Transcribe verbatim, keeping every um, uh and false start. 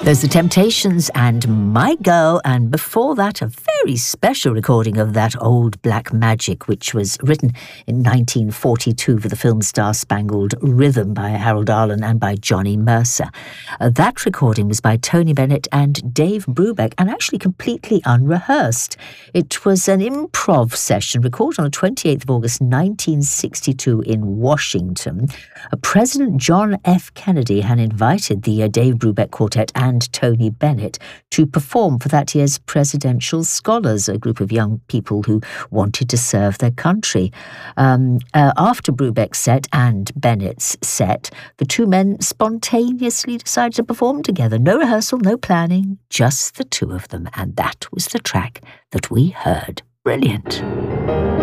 There's The Temptations and My Girl, and before that, a very special recording of that old Black Magic, which was written in nineteen forty-two for the film Star Spangled Rhythm by Harold Arlen and by Johnny Mercer. Uh, that recording was by Tony Bennett and Dave Brubeck, and actually completely unrehearsed. It was an improv session recorded on the twenty-eighth of August nineteen sixty-two in Washington. Uh, President John F. Kennedy had invited the uh, Dave Brubeck Quartet and and Tony Bennett to perform for that year's Presidential Scholars, a group of young people who wanted to serve their country. Um, uh, after Brubeck's set and Bennett's set, the two men spontaneously decided to perform together. No rehearsal, no planning, just the two of them, and that was the track that we heard. Brilliant.